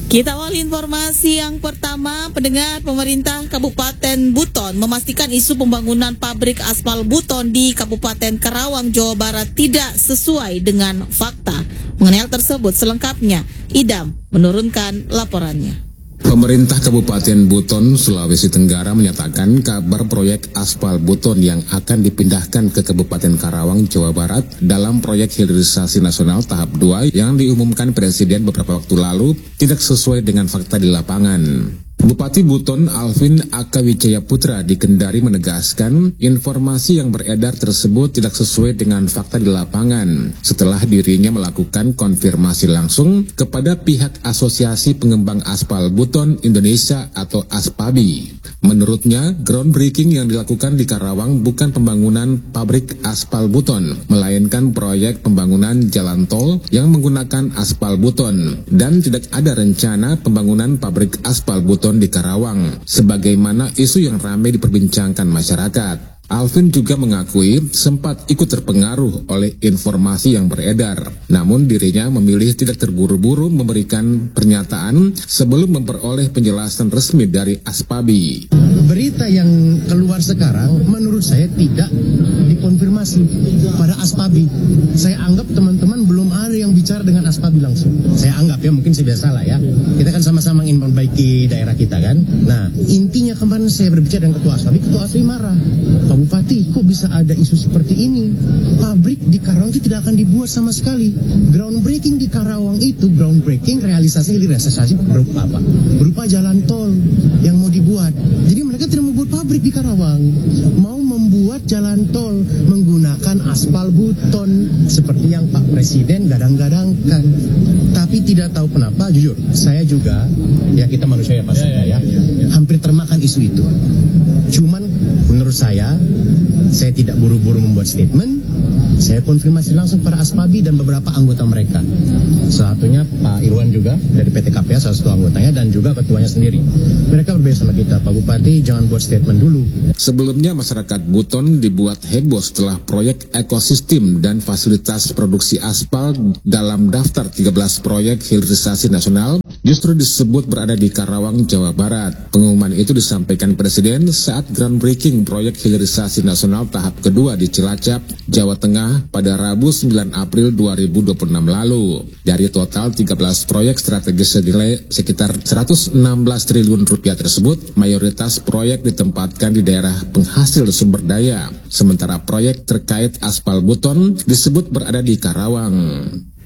Kita awali informasi yang pertama, pendengar. Pemerintah Kabupaten Buton memastikan isu pembangunan pabrik aspal Buton di Kabupaten Karawang, Jawa Barat tidak sesuai dengan fakta. Mengenai hal tersebut selengkapnya, Idam menurunkan laporannya. Pemerintah Kabupaten Buton, Sulawesi Tenggara menyatakan kabar proyek aspal Buton yang akan dipindahkan ke Kabupaten Karawang, Jawa Barat dalam proyek hilirisasi nasional tahap 2 yang diumumkan Presiden beberapa waktu lalu tidak sesuai dengan fakta di lapangan. Bupati Buton Alvin Akawijaya Putra di Kendari menegaskan informasi yang beredar tersebut tidak sesuai dengan fakta di lapangan setelah dirinya melakukan konfirmasi langsung kepada pihak Asosiasi Pengembang Aspal Buton Indonesia atau ASPABI. Menurutnya, groundbreaking yang dilakukan di Karawang bukan pembangunan pabrik aspal Buton, melainkan proyek pembangunan jalan tol yang menggunakan aspal Buton, dan tidak ada rencana pembangunan pabrik aspal Buton di Karawang, sebagaimana isu yang ramai diperbincangkan masyarakat. Alvin juga mengakui sempat ikut terpengaruh oleh informasi yang beredar, namun dirinya memilih tidak terburu-buru memberikan pernyataan sebelum memperoleh penjelasan resmi dari ASPABI. Berita yang keluar sekarang menurut saya tidak dikonfirmasi pada ASPABI. Saya anggap teman-teman belum ada yang bicara dengan ASPABI langsung. Saya anggap ya, mungkin saya salah ya. Kita kan sama-sama ingin memperbaiki daerah kita kan. Nah, intinya kemarin saya berbicara dengan Ketua ASPABI marah. Pak Bupati, kok bisa ada isu seperti ini? Pabrik di Karawang itu tidak akan dibuat sama sekali. Groundbreaking di Karawang itu, groundbreaking realisasi berupa apa? Berupa jalan tol yang mau dibuat. Jadi mereka tidak mau buat pabrik di Karawang, mau membuat jalan tol menggunakan aspal Buton seperti yang Pak Presiden gadang-gadangkan. Tapi tidak tahu kenapa, jujur, saya juga, ya kita manusia ya Pak ya, hampir termakan isu itu. Cuman menurut saya tidak buru-buru membuat statement. Saya konfirmasi langsung para ASPABI dan beberapa anggota mereka. Salah satunya Pak Irwan juga dari PT KPA, salah satu anggotanya, dan juga ketuanya sendiri. Mereka berbeda sama kita, Pak Bupati jangan buat statement dulu. Sebelumnya masyarakat Buton dibuat heboh setelah proyek ekosistem dan fasilitas produksi aspal dalam daftar 13 proyek hilirisasi nasional justru disebut berada di Karawang, Jawa Barat. Pengumuman itu disampaikan Presiden saat groundbreaking proyek hilirisasi nasional tahap kedua di Cilacap, Jawa Tengah pada Rabu 9 April 2026 lalu. Dari total 13 proyek strategis senilai sekitar 116 triliun rupiah tersebut, mayoritas proyek ditempatkan di daerah penghasil sumber daya, sementara proyek terkait aspal Buton disebut berada di Karawang.